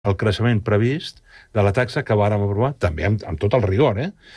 el creixement previst de la taxa que vàrem aprovar, també amb tot el rigor,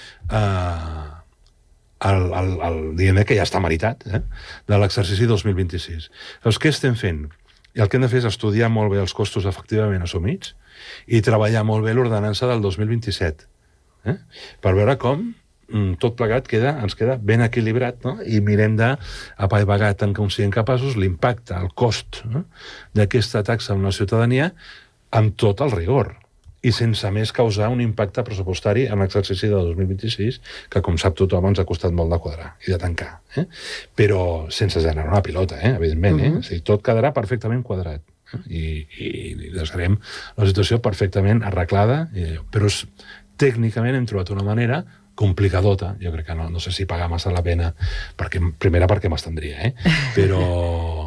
diguem que ja està meritat, de l'exercici 2026. Llavors, què estem fent? I el que hem de fer és estudiar molt bé els costos efectivament assumits i treballar molt bé l'ordenança del 2027, per veure com tot plegat ens queda ben equilibrat, no? I mirem d'apaivagar tant com siguem capaços l'impacte, el cost d'aquesta taxa en la ciutadania amb tot el rigor i sense més causar un impacte pressupostari en l'exercici de 2026, que, com sap tothom, ens ha costat molt de quadrar i de tancar. Però sense generar una pilota, evidentment. O sigui, tot quedarà perfectament quadrat. I deixarem la situació perfectament arreglada, però tècnicament hem trobat una manera complicadota, jo crec que no sé si paga massa la pena, primera perquè m'estendria, però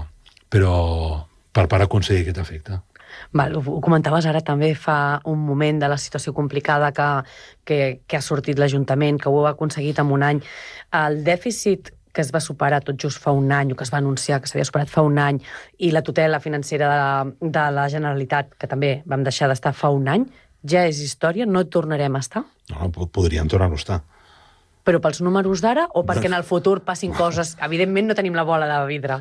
per aconseguir aquest efecte. Val, ho comentaves ara també fa un moment de la situació complicada que ha sortit l'Ajuntament, que ho ha aconseguit en un any. El dèficit que es va superar tot just fa un any, o que es va anunciar que s'havia superat fa un any, i la tutela financera de la Generalitat, que també vam deixar d'estar fa un any, ja és història? No hi tornarem a estar? No, podríem tornar-ho a estar. Però pels números d'ara o perquè en el futur passin coses? Evidentment no tenim la bola de vidre.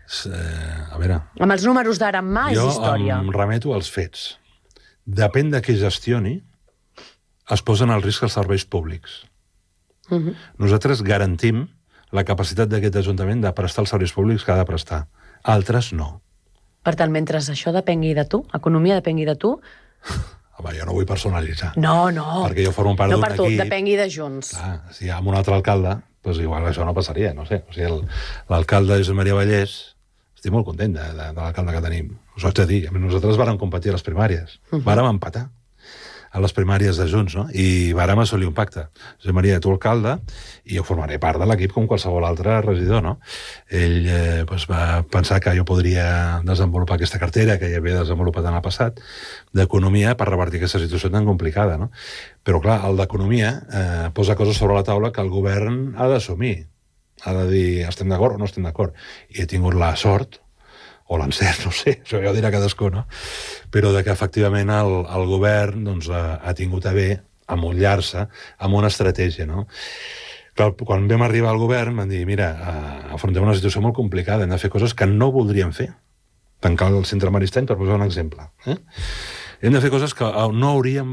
A veure... Amb els números d'ara en mà és història. Jo em remeto als fets. Depèn de qui gestioni, es posen al risc els serveis públics. Nosaltres garantim la capacitat d'aquest Ajuntament de prestar els serveis públics que ha de prestar. Altres no. Per tant, mentre això depengui de tu, economia depengui de tu... Home, jo no vull personalitzar. No. Perquè jo formo part d'un equip... No per tu, depengui de Junts. Si amb un altre alcalde, doncs igual això no passaria, no sé. O sigui, l'alcalde Josep Maria Vallès, estic molt content de l'alcalde que tenim. Us ho haig de dir. Nosaltres vàrem competir a les primàries. Vàrem empatar a les primàries de Junts, no? I vàrem assolir un pacte. Josep Maria, tu alcalde, i jo formaré part de l'equip com qualsevol altre regidor, no? Ell va pensar que jo podria desenvolupar aquesta cartera que ja havia desenvolupat en el passat, d'economia, per revertir aquesta situació tan complicada, no? Però, clar, el d'economia posa coses sobre la taula que el govern ha d'assumir. Ha de dir, estem d'acord o no estem d'acord. I he tingut la sort, o l'encert, no sé, això ja ho dirà cadascú, no? Però que efectivament el govern ha tingut a bé amollar-se amb una estratègia, no? Clar, quan vam arribar al govern van dir, mira, afrontem una situació molt complicada, hem de fer coses que no voldríem fer. Tancar el centre Maristany, per posar un exemple. Hem de fer coses que no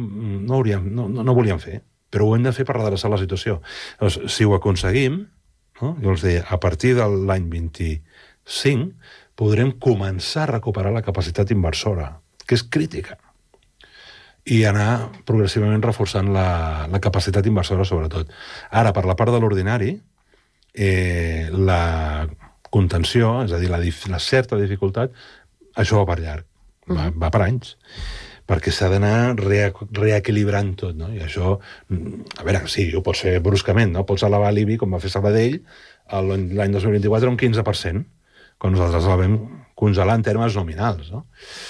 volíem fer, però ho hem de fer per redreçar la situació. Llavors, si ho aconseguim, jo els deia, a partir de l'any 25 podrem començar a recuperar la capacitat inversora, que és crítica, i anar progressivament reforçant la capacitat inversora, sobretot. Ara, per la part de l'ordinari, la contenció, és a dir, la certa dificultat, això va per llarg, va per anys, perquè s'ha d'anar reequilibrant tot, no? I això, a veure, sí, ho pots fer bruscament, no? Pots elevar l'IBI, com va fer Sabadell, l'any 2024, un 15%, quan nosaltres la vam congelar en termes nominals, no?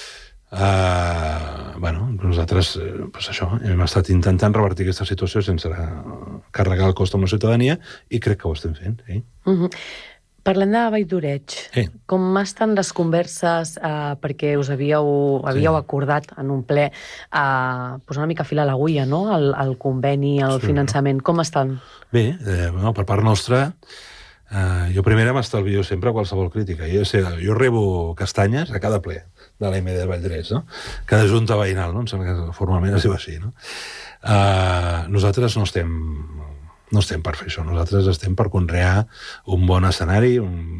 Nosaltres, això, hem estat intentant revertir aquesta situació sense carregar el cost amb la ciutadania i crec que ho estem fent, sí. Parlem de Vall-d'Oreig. Com estan les converses, perquè us havíeu acordat en un ple posar una mica fil a l'agulla, no?, el conveni, el finançament. Com estan? Bé, per part nostra, jo primer m'estalvio sempre qualsevol crítica. Jo rebo castanyes a cada ple de la MD de Valldoreix, no? Cada junta veïnal, no? Em sembla que formalment es diu així, no? Nosaltres no estem per fer això. Nosaltres estem per conrear un bon escenari.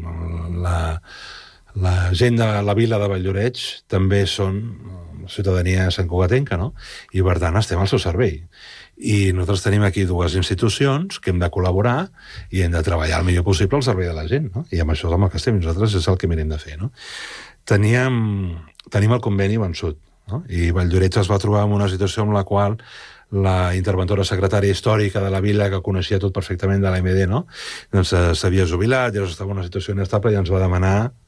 La gent de la vila de Valldoreix també són ciutadania santcugatenca, no? I, per tant, estem al seu servei. I nosaltres tenim aquí dues institucions que hem de col·laborar i hem de treballar el millor possible al servei de la gent, no? I amb això és amb el que estem. Nosaltres és el que mirem de fer, no? Tenim el conveni vençut, no? I Valldoreix es va trobar en una situació en la qual la interventora secretària històrica de la vila, que coneixia tot perfectament de l'AMD, no? Doncs s'havia jubilat, ja estava en una situació inestable i ens va demanar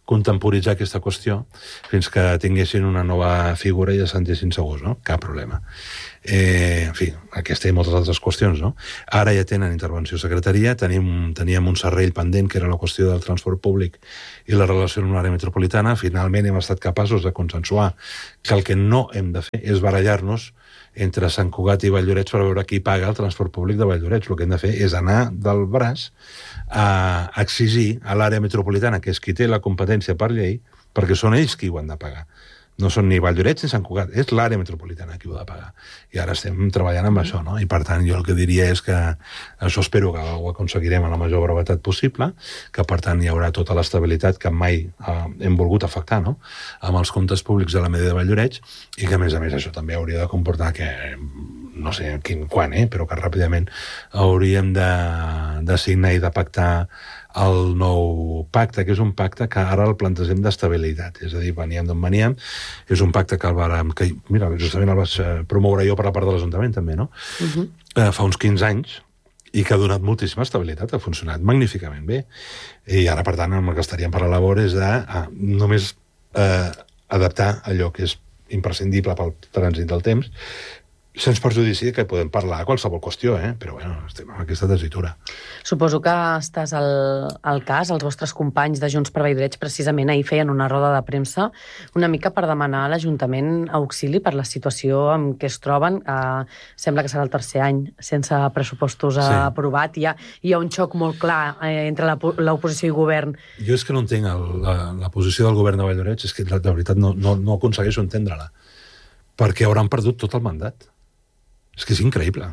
contemporitzar aquesta qüestió fins que tinguessin una nova figura i es sentessin segurs, no? Cap problema. En fi, aquesta i moltes altres qüestions, no? Ara ja tenen intervenció secretaria, teníem un serrell pendent, que era la qüestió del transport públic i la relació amb l'àrea metropolitana. Finalment hem estat capaços de consensuar que el que no hem de fer és barallar-nos entre Sant Cugat i Valldoreix per veure qui paga el transport públic de Valldoreix. El que hem de fer és anar del braç a exigir a l'àrea metropolitana, que és qui té la competència per llei, perquè són ells qui ho han de pagar. No són ni Valldoreix ni Sant Cugat, és l'àrea metropolitana qui ho ha de pagar. I ara estem treballant amb això, no? I per tant jo el que diria és que això espero que ho aconseguirem a la major brevetat possible, que per tant hi haurà tota l'estabilitat que mai hem volgut afectar, no?, amb els comptes públics de la Mede de Valldoreix, i que a més això també hauria de comportar que, no sé quan, però que ràpidament hauríem de signar i de pactar el nou pacte, que és un pacte que ara el plantegem d'estabilitat. És a dir, veníem d'on veníem, és un pacte que mira, justament el vaig promoure jo per la part de l'Ajuntament, també, no? Fa uns 15 anys, i que ha donat moltíssima estabilitat, ha funcionat magníficament bé. I ara, per tant, el que estaríem per la labor és de només adaptar allò que és imprescindible pel trànsit del temps, sense perjudici que podem parlar de qualsevol qüestió, però bueno, estem en aquesta tessitura. Suposo que estàs al cas, els vostres companys de Junts per Valldoreix precisament ahir feien una roda de premsa una mica per demanar a l'Ajuntament auxili per la situació en què es troben. Sembla que serà el tercer any sense pressupostos aprovat. Hi ha un xoc molt clar entre l'oposició i govern. Jo és que no entenc la posició del govern de Valldoreix, és que de veritat no aconsegueixo entendre-la, perquè hauran perdut tot el mandat. És que és increïble.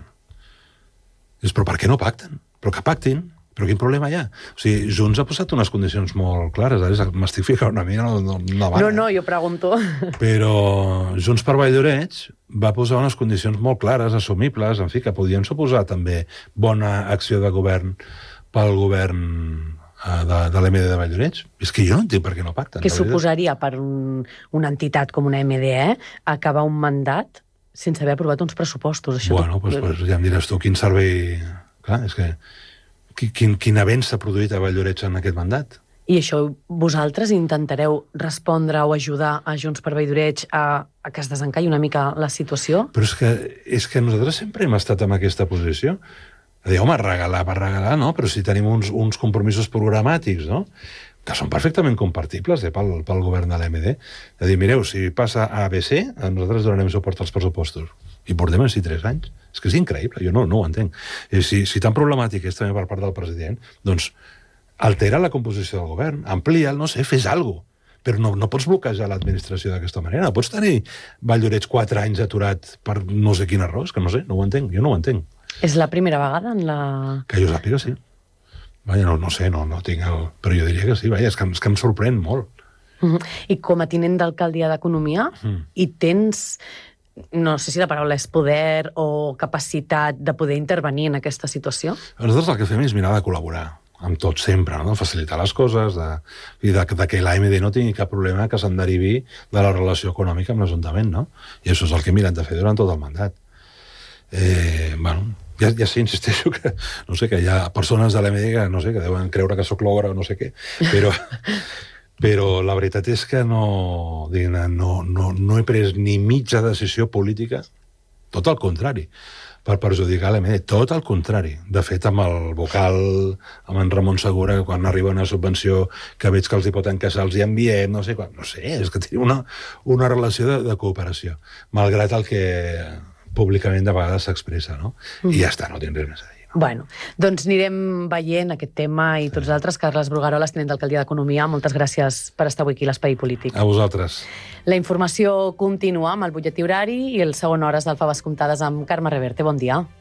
Però per què no pacten? Però que pactin. Però quin problema hi ha? O sigui, Junts ha posat unes condicions molt clares. Ara m'estic ficant una mica No, jo pregunto. Però Junts per Valldoreix va posar unes condicions molt clares, assumibles, en fi, que podien suposar també bona acció de govern pel govern de l'MD de Valldoreix. És que jo no entenc per què no pacten. Què suposaria per una entitat com una MDE acabar un mandat sense haver aprovat uns pressupostos? Bueno, doncs ja em diràs tu quin servei... Clar, és que quin avenç s'ha produït a Valldoreix en aquest mandat. I això vosaltres intentareu respondre o ajudar a Junts per Valldoreix a que es desencalli una mica la situació? Però és que nosaltres sempre hem estat en aquesta posició. De dir, home, regalar per regalar, no? Però si tenim uns compromisos programàtics, no?, que són perfectament compartibles pel govern de l'MD. De dir, mireu, si passa a ABC, nosaltres donarem suport als pressupostos. I portem així 3 anys. És que és increïble, jo no ho entenc. Si tan problemàtic és també per part del president, doncs altera la composició del govern, amplia'l, no sé, fes alguna cosa. Però no pots bloquejar l'administració d'aquesta manera. No pots tenir Valldoreix 4 anys aturat per no sé quin error. És que no sé, no ho entenc, jo no ho entenc. És la primera vegada en la... Que jo sàpiga, sí. Vaja, no sé, no tinc el... Però jo diria que sí, vaja, és que em sorprèn molt. I com a tinent d'alcaldia d'Economia, hi tens, no sé si la paraula és poder o capacitat de poder intervenir en aquesta situació? Nosaltres el que fem és mirar de col·laborar amb tot sempre, no? De facilitar les coses, i de que l'AMD no tingui cap problema que se'n derivi de la relació econòmica amb l'Ajuntament, no? I això és el que hem mirat de fer durant tot el mandat. Bueno... Ja sí, insisteixo que, no sé, que hi ha persones de l'MD que, no sé, que deuen creure que sóc l'ogre o no sé què, però la veritat és que no he pres ni mitja decisió política, tot el contrari, per perjudicar l'MD, tot el contrari. De fet, amb el vocal, amb en Ramon Segura, quan arriba una subvenció que veig que els hi pot encaixar, els hi enviem, no sé, és que tenim una relació de cooperació, malgrat el que públicament de vegades s'expressa, no? I ja està, no tinc res més a dir. No? Bueno, doncs anirem veient aquest tema i tots altres. Carles Brugueroles, tinent d'alcaldia d'Economia, moltes gràcies per estar avui aquí a l'Espai Polític. A vosaltres. La informació continua amb el butlletí horari i el segon hores d'Alfa Vescomptades amb Carme Reverte. Bon dia.